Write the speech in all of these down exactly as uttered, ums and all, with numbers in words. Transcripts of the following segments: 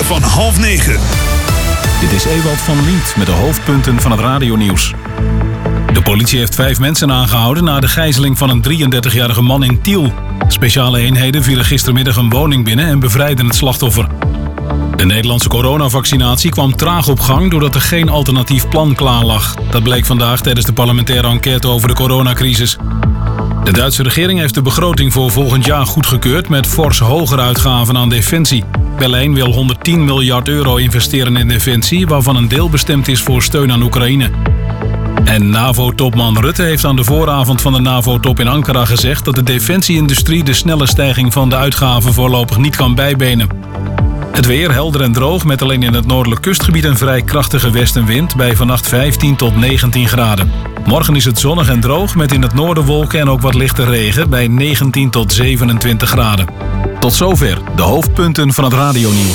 van half negen. Dit is Ewald van Lient met de hoofdpunten van het radionieuws. De politie heeft vijf mensen aangehouden na de gijzeling van een drieëndertigjarige man in Tiel. Speciale eenheden vielen gistermiddag een woning binnen en bevrijden het slachtoffer. De Nederlandse coronavaccinatie kwam traag op gang doordat er geen alternatief plan klaar lag. Dat bleek vandaag tijdens de parlementaire enquête over de coronacrisis. De Duitse regering heeft de begroting voor volgend jaar goedgekeurd met fors hogere uitgaven aan defensie. Berlijn wil honderdtien miljard euro investeren in defensie, waarvan een deel bestemd is voor steun aan Oekraïne. En NAVO-topman Rutte heeft aan de vooravond van de NAVO-top in Ankara gezegd dat de defensieindustrie de snelle stijging van de uitgaven voorlopig niet kan bijbenen. Het weer helder en droog met alleen in het noordelijk kustgebied een vrij krachtige westenwind bij vannacht vijftien tot negentien graden. Morgen is het zonnig en droog met in het noorden wolken en ook wat lichte regen bij negentien tot zevenentwintig graden. Tot zover de hoofdpunten van het radionieuws.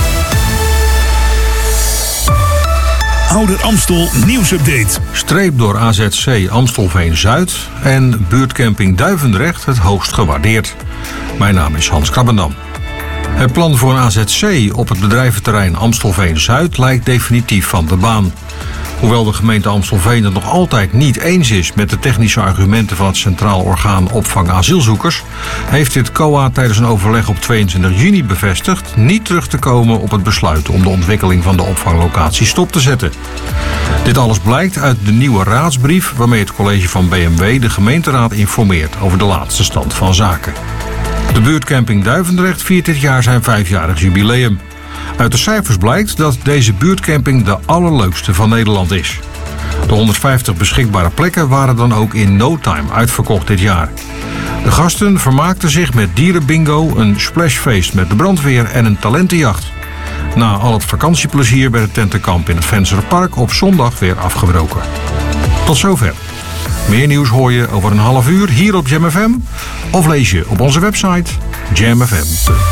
Ouder Amstel nieuwsupdate. Streep door A Z C Amstelveen-Zuid en buurtcamping Duivendrecht het hoogst gewaardeerd. Mijn naam is Hans Krabbendam. Het plan voor een A Z C op het bedrijventerrein Amstelveen-Zuid lijkt definitief van de baan. Hoewel de gemeente Amstelveen het nog altijd niet eens is met de technische argumenten van het Centraal Orgaan Opvang Asielzoekers, heeft dit C O A tijdens een overleg op tweeëntwintig juni bevestigd niet terug te komen op het besluit om de ontwikkeling van de opvanglocatie stop te zetten. Dit alles blijkt uit de nieuwe raadsbrief waarmee het college van B M W de gemeenteraad informeert over de laatste stand van zaken. De buurtcamping Duivendrecht viert dit jaar zijn vijfjarig jubileum. Uit de cijfers blijkt dat deze buurtcamping de allerleukste van Nederland is. De honderdvijftig beschikbare plekken waren dan ook in no time uitverkocht dit jaar. De gasten vermaakten zich met dierenbingo, een splashfeest met de brandweer en een talentenjacht. Na al het vakantieplezier werd het tentenkamp in het Vensterpark op zondag weer afgebroken. Tot zover. Meer nieuws hoor je over een half uur hier op Jam F M of lees je op onze website jam f m punt n l.